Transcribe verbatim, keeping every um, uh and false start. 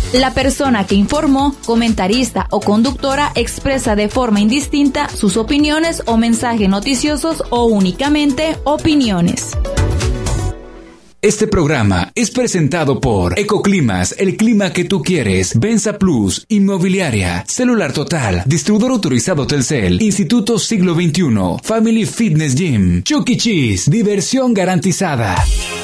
La persona que informó, comentarista o conductora expresa de forma indistinta sus opiniones o mensajes noticiosos o únicamente opiniones. Este programa es presentado por Ecoclimas, el clima que tú quieres, Benza Plus, Inmobiliaria, Celular Total, Distribuidor Autorizado Telcel, Instituto Siglo veintiuno, Family Fitness Gym, Chuck E. Cheese, diversión garantizada.